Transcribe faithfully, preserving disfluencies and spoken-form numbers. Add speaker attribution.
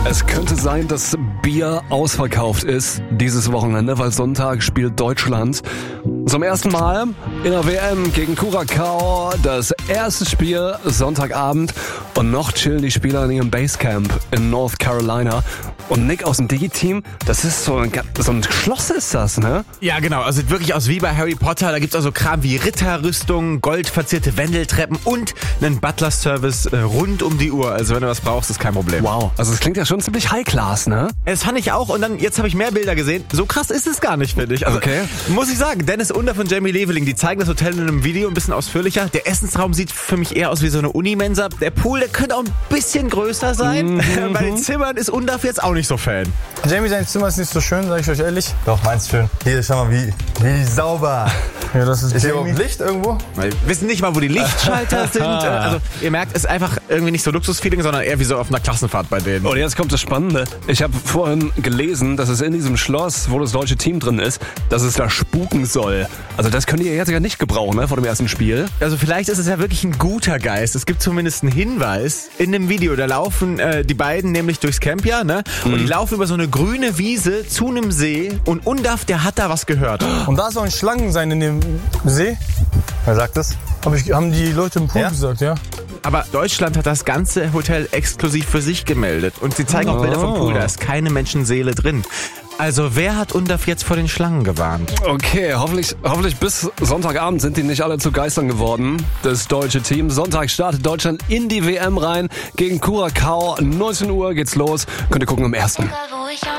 Speaker 1: Es könnte sein, dass Bier ausverkauft ist dieses Wochenende, weil Sonntag spielt Deutschland zum ersten Mal in der W M gegen Curacao. Das erste Spiel Sonntagabend und noch chillen die Spieler in ihrem Basecamp in North Carolina. Und Nick aus dem Digi-Team, das ist so ein, so ein Schloss ist das, ne?
Speaker 2: Ja, genau. Also sieht wirklich aus wie bei Harry Potter. Da gibt's also Kram wie Ritterrüstungen, goldverzierte Wendeltreppen und einen Butler-Service äh, rund um die Uhr. Also wenn du was brauchst, ist kein Problem.
Speaker 1: Wow, also es klingt ja schon ziemlich High-Class, ne?
Speaker 2: Das fand ich auch und dann, jetzt habe ich mehr Bilder gesehen. So krass ist es gar nicht, finde ich. Also,
Speaker 1: okay.
Speaker 2: Muss ich sagen, Dennis Under und Jamie Leveling, die zeigen das Hotel in einem Video ein bisschen ausführlicher. Der Essensraum sieht für mich eher aus wie so eine Unimensa. Der Pool, der könnte auch ein bisschen größer sein. Mhm. Bei den Zimmern ist Undaf jetzt auch nicht so Fan.
Speaker 3: Jamie, sein Zimmer ist nicht so schön, sag ich euch ehrlich.
Speaker 4: Doch, meins schön. Hier, schau mal, wie, wie sauber.
Speaker 3: Ja, das ist
Speaker 4: Ist hier
Speaker 3: Jamie.
Speaker 4: überhaupt Licht irgendwo?
Speaker 2: Wir wissen nicht mal, wo die Lichtschalter sind. Also ihr merkt, es ist einfach irgendwie nicht so Luxusfeeling, sondern eher wie so auf einer Klassenfahrt bei denen.
Speaker 1: Und jetzt kommt das Spannende. Ich habe vorhin gelesen, dass es in diesem Schloss, wo das deutsche Team drin ist, dass es da spuken soll. Also das könnt ihr jetzt ja nicht gebrauchen, ne, vor dem ersten Spiel.
Speaker 2: Also vielleicht ist es ja wirklich ein guter Geist. Es gibt zumindest einen Hinweis in dem Video. Da laufen äh, die beiden nämlich durchs Camp, ja, ne? Und
Speaker 1: Mhm.
Speaker 2: die laufen über so eine grüne Wiese zu einem See. Und Undaf, der hat da was gehört.
Speaker 3: Und da sollen Schlangen sein in dem See.
Speaker 4: Wer sagt das?
Speaker 3: Hab ich, haben die Leute im Pool
Speaker 4: Ja?
Speaker 3: gesagt, ja?
Speaker 2: Aber Deutschland hat das ganze Hotel exklusiv für sich gemeldet. Und sie zeigen auch Bilder vom Pool. Da ist keine Menschenseele drin. Also wer hat Undaf jetzt vor den Schlangen gewarnt?
Speaker 1: Okay, hoffentlich, hoffentlich bis Sonntagabend sind die nicht alle zu Geistern geworden. Das deutsche Team. Sonntag startet Deutschland in die W M rein gegen Curacao. neunzehn Uhr geht's los. Könnt ihr gucken am ersten